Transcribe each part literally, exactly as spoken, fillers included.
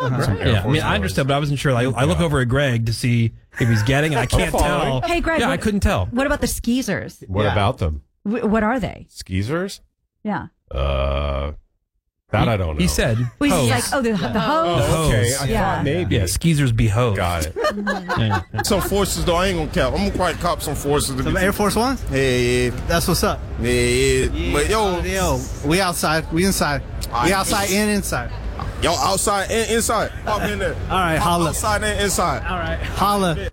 great. Yeah, I mean, I understood, but I wasn't sure. Like, I look over at Greg to see if he's getting, and I can't tell. Hey, Greg. Yeah, what, I couldn't tell. What about the skeezers? What Yeah. about them? W- what are they? Skeezers? Yeah. Uh, that he, I don't know. He said, Well, hose. he's like, oh, the, the hose. Oh, okay. I Yeah. thought maybe. Yeah, skeezers be hosed. Got it. Yeah. Some forces, though. I ain't gonna cap. I'm gonna quite cop some forces. To Some be Air Force Ones? Yeah, yeah, That's what's up. yeah, yeah. But yo, Yo, we outside. We inside. We outside and inside. yo, outside and inside. Pop in there. All right, holla. Outside and inside. All right, holla.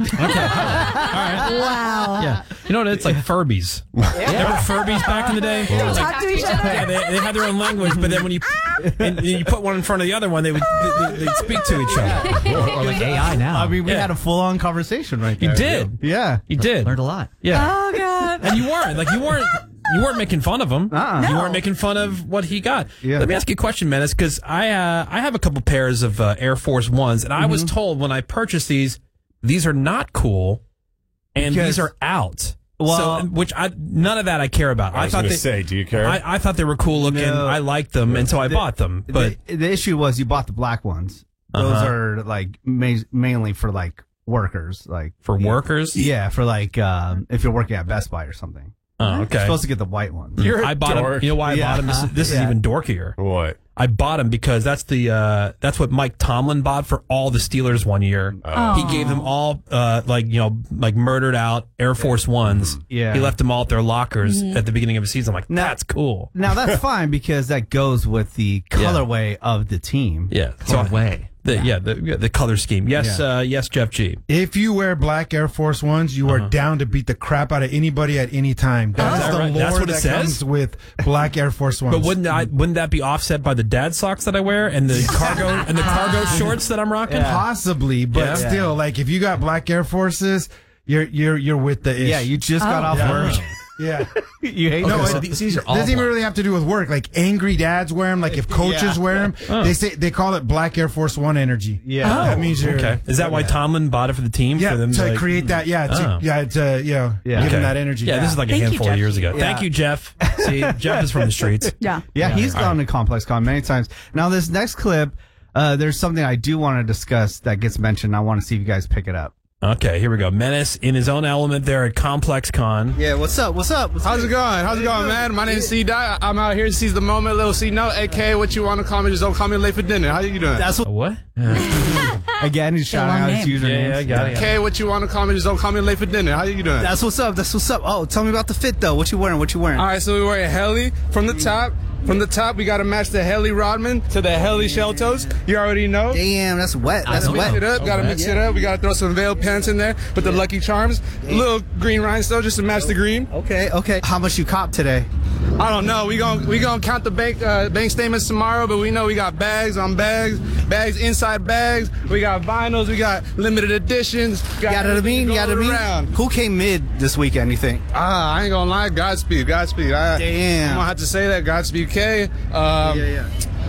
Wow. Yeah. You know what? It's like Furbies. Remember Furbies back in the day? They Like, talk to each other. yeah, they, they had their own language, but then when you and you put one in front of the other one, they would they, they'd speak to each other. Or, or like A I now. I mean, we Yeah. had a full-on conversation right there. You did. Yeah. You did. Learned a lot. Yeah. Oh, God. And you weren't like you weren't you weren't making fun of him. Uh-uh. You No. weren't making fun of what he got. Yeah. Let me ask you a question, Menace, because I uh, I have a couple pairs of uh, Air Force Ones, and I was told when I purchased these, these are not cool, and Because- these are out. Well- so, which I none of that I care about. I was thought going they, to say, do you care? I, I thought they were cool looking. No. I liked them, and so I The- bought them. But the, the issue was you bought the black ones. Those Uh-huh. are like ma- mainly for like workers, like for yeah. workers, Yeah, for like um, if you're working at Best Buy or something. oh, You're okay. supposed to get the white ones. You're a I bought them. dork. You know why I Yeah. bought them? This, is- this is Yeah. even dorkier. What? I bought them because that's the uh, that's what Mike Tomlin bought for all the Steelers one year. Oh. He gave them all uh, like you know like murdered out Air Force Ones. Yeah. He left them all at their lockers at the beginning of the season. I'm like, Now- that's cool. Now that's fine because that goes with the colorway of the team. Yeah. So So way. the, yeah, the yeah, the color scheme. Yes, Yeah. uh, yes, Jeff G. If you wear black Air Force Ones, you are Uh-huh. down to beat the crap out of anybody at any time. That's that the right? lore That's what it that says? comes with black Air Force Ones. But wouldn't I wouldn't that be offset by the dad socks that I wear and the cargo and the cargo shorts that I'm rocking? Possibly, but Yeah. still, like if you got black Air Forces, you're you're you're with the ish. Yeah, you just got Oh. off Yeah. work. yeah. You hate No, Okay, it so these, these are all doesn't even black. really have to do with work. Like angry dads wear them. Like if coaches Yeah. wear them, they say they call it black Air Force One energy. Yeah. that means you're Okay. Is that why Tomlin bought it for the team? Yeah, for them to like- create that. Yeah, to, Oh. yeah, to you know, Yeah. give them Okay. that energy. Yeah, this is like a Thank you, handful of Jeff. years ago. Yeah. Thank you, Jeff. See, Jeff is from the streets. Yeah. Yeah, he's all gone to Complex Con many times. Now, this next clip, uh, there's something I do want to discuss that gets mentioned. I want to see if you guys pick it up. Okay, here we go. Menace in his own element there at Complex Con. Yeah, what's up? What's up? What's How's it going? How's it going, man? My name's C Dot. I'm out here to seize the moment. Little C Note, A K A what you want to call me. Just don't call me late for dinner. How you doing? That's what, What? again, he's shouting long out his name. username. Yeah, yeah, I got it. A K A what you want to call me. Just don't call me late for dinner. How you doing? That's what's up. That's what's up. Oh, tell me about the fit, though. What you wearing? What you wearing? All right, so we wear a heli from the top. From the top, we got to match the heli Rodman to the heli shell toes. You already know. Damn, that's wet. That's Mix wet. it up. Got to mix it up. We got to throw some veil pants in there with the Lucky Charms. Little green rhinestone just to match the green. Okay, okay. How much you cop today? I don't know. We gon' we gonna count the bank uh, bank statements tomorrow, but we know we got bags on bags, bags inside bags. We got vinyls. We got limited editions. You got what I mean? You got what I mean? Around. Who came mid this weekend, you think? Ah, I ain't gonna lie. Godspeed, Godspeed. I, Damn. I'm gonna have to say that. Godspeed K. Um, yeah.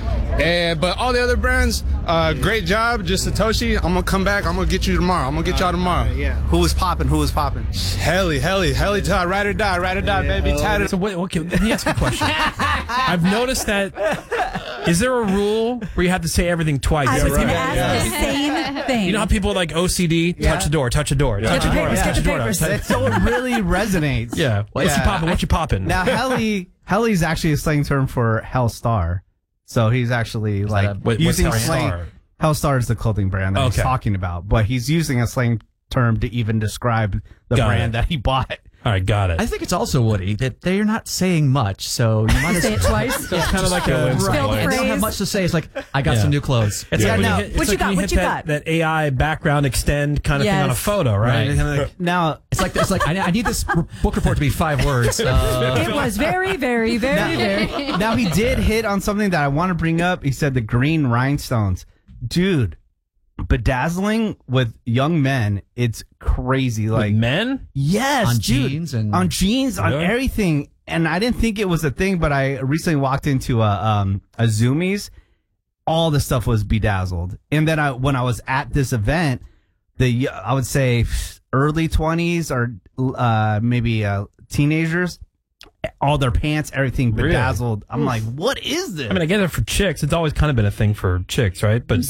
And but all the other brands, uh, great job. Just Satoshi. I'm gonna come back. I'm gonna get you tomorrow. I'm gonna get y'all tomorrow. Yeah. Who was popping? Who was popping? Heli, heli, heli. Todd, ride or die, ride or die, baby. Tatted. So wait, okay, let me ask you a question. I've noticed that. Is there a rule where you have to say everything twice? I Like, was going to people- ask the same thing. You know how people like O C D? Touch the door, touch the door, touch the the door, papers, touch get the the door. papers. touch- So it really resonates. Yeah. What's Yeah. you popping? What you popping? Now, heli, heli is actually a slang term for Hellstar. So he's actually like that a- what- using what's slang. Hellstar? Hellstar is the clothing brand that he's Okay. talking about, but he's using a slang term to even describe the Got brand it. that he bought. All right, got it. I think it's also, Woody, that they're not saying much, so you might as Say it twice. So it's kind of like a Spelled They don't have phrase. much to say. It's like, I got Yeah. some new clothes. It's Yeah, like when now- you hit, it's What you like got? when you What hit you that, got? that A I background extend kind of thing on a Yes. photo, right? Right. And kinda like- Now, It's like, it's like I, I need this r- book report to be five words. Uh, It was very, very, very, very. now he did hit on something that I want to bring up. He said the green rhinestones. Dude, bedazzling with young men, it's crazy. With Like, men? yes, On dude. jeans and- on jeans, on Really? everything. And I didn't think it was a thing, but I recently walked into a um a Zoomies. All the stuff was bedazzled, and then I when I was at this event, the I would say early twenties or uh maybe uh teenagers, all their pants, everything Really? bedazzled. I'm like, what is this? I mean, I get it for chicks. It's always kind of been a thing for chicks, right? But